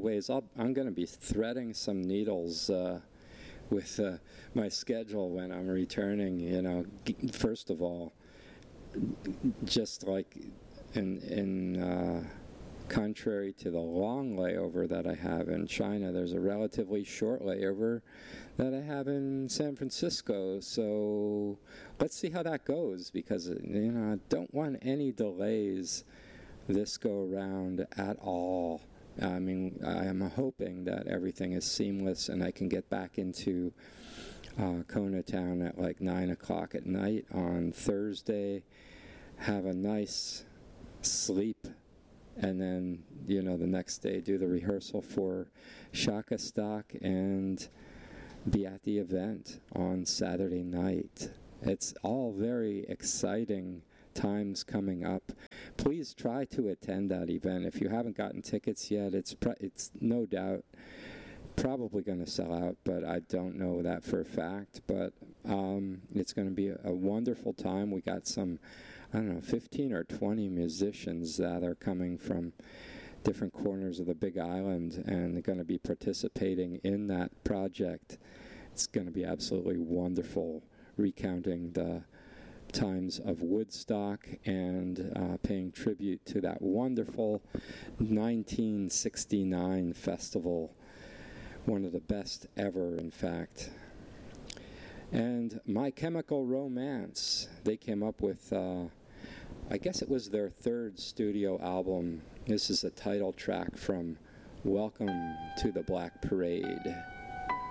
ways. I'm going to be threading some needles with my schedule when I'm returning. First of all, just like in contrary to the long layover that I have in China, there's a relatively short layover that I have in San Francisco. So let's see how that goes, because I don't want any delays this go around at all. I mean, I am hoping that everything is seamless and I can get back into Kona Town at like 9 o'clock at night on Thursday, have a nice sleep, and then, the next day do the rehearsal for Shaka Stock and be at the event on Saturday night. It's all very exciting times coming up. Please try to attend that event. If you haven't gotten tickets yet, it's no doubt probably going to sell out, but I don't know that for a fact. But it's going to be a wonderful time. We got some, 15 or 20 musicians that are coming from different corners of the Big Island, and they're going to be participating in that project. It's going to be absolutely wonderful, recounting the times of Woodstock and paying tribute to that wonderful 1969 festival, one of the best ever, in fact. And My Chemical Romance, they came up with, I guess it was their third studio album. This is a title track from Welcome to the Black Parade.